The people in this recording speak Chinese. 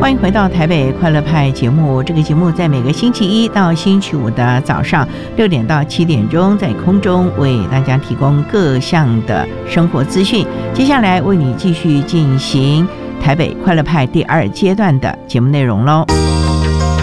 欢迎回到台北快乐派节目。这个节目在每个星期一到星期五的早上6点到7点钟，在空中为大家提供各项的生活资讯。接下来为你继续进行台北快乐派第2阶段的节目内容喽。